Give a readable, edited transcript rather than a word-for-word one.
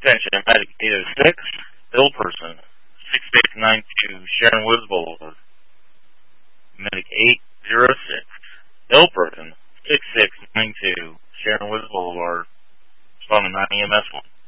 Attention, Medic 806, ill person, 6692 Sharon Woods Boulevard. Medic 806, ill person, 6692 Sharon Woods Boulevard. Respond to 9 EMS 1.